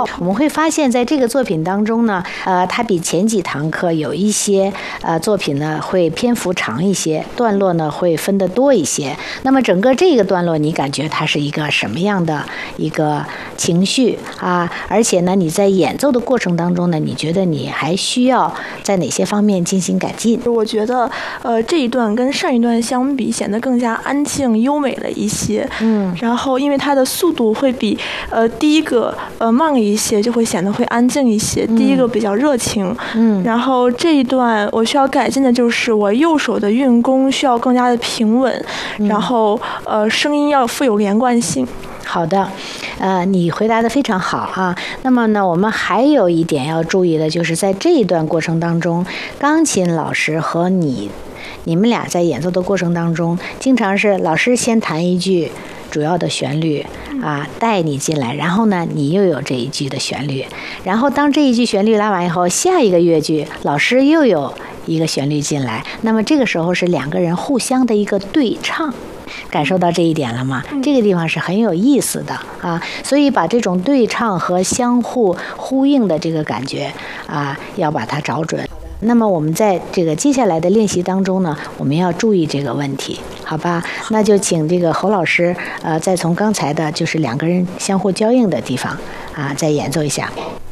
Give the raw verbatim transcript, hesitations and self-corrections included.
我们会发现在这个作品当中呢，呃，它比前几堂课有一些呃作品呢会篇幅长一些，段落呢会分得多一些。那么整个这个段落，你感觉它是一个什么样的一个情绪啊？而且呢，你在演奏的过程当中呢，你觉得你还需要在哪些方面进行改进？ 我觉得，呃，这一段跟上一段相比，显得更加安静优美了一些。嗯，然后因为它的速度会比呃第一个呃慢了一些，就会显得会安静一些。嗯、第一个比较热情。嗯，然后这一段我需要改进的就是我右手的运弓需要更加的平稳，嗯、然后呃声音要富有连贯性。 好的，呃，你回答得非常好啊。那么呢，我们还有一点要注意的，就是在这一段过程当中，钢琴老师和你，你们俩在演奏的过程当中，经常是老师先弹一句主要的旋律啊，带你进来，然后呢，你又有这一句的旋律，然后当这一句旋律拉完以后，下一个乐句老师又有一个旋律进来，那么这个时候是两个人互相的一个对唱。感受到这一点了吗？这个地方是很有意思的啊，所以把这种对唱和相互呼应的这个感觉啊，要把它找准。那么我们在这个接下来的练习当中呢，我们要注意这个问题，好吧？那就请这个侯老师，呃，再从刚才的就是两个人相互交映的地方啊，再演奏一下。